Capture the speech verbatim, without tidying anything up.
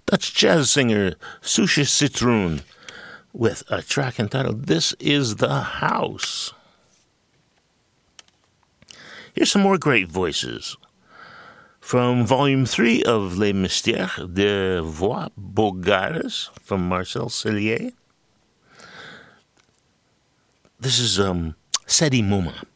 Dutch jazz singer Sushi Citroen with a track entitled This Is the House. Here's some more great voices. From Volume three of Les Mystères de Voix Bogardes from Marcel Cellier. This is um, Sedi Mouma.